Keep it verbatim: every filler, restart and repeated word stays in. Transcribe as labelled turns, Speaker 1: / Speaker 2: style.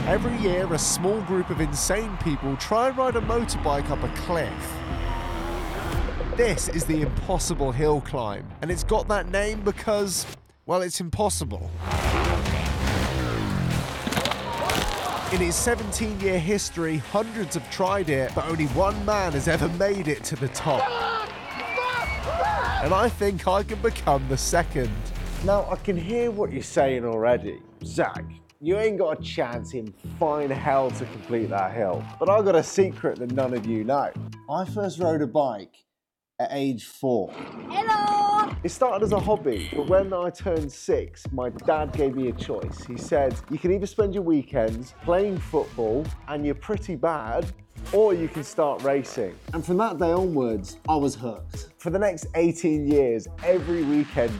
Speaker 1: Every year, a small group of insane people try and ride a motorbike up a cliff. This is the Impossible Hill Climb, and it's got that name because, well, it's impossible. In its seventeen-year history, hundreds have tried it, but only one man has ever made it to the top. And I think I can become the second.
Speaker 2: Now, I can hear what you're saying already. Zach, you ain't got a chance in fine hell to complete that hill. But I got a secret that none of you know. I first rode a bike at age four.
Speaker 3: Hello!
Speaker 2: It started as a hobby, but when I turned six, my dad gave me a choice. He said, you can either spend your weekends playing football, and you're pretty bad, or you can start racing. And from that day onwards, I was hooked. For the next eighteen years, every weekend,